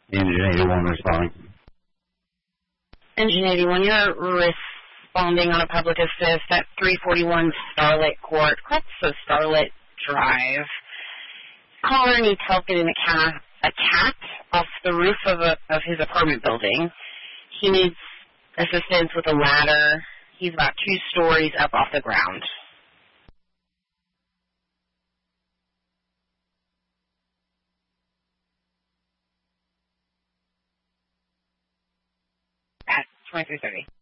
Engine 81 responding. Engine 81, you're responding on a public assist at 341 Starlit Court, Crepso Starlit Drive. Caller needs help getting a cat off the roof of his apartment building. He needs assistance with a ladder. He's about 2 stories up off the ground. At 2330.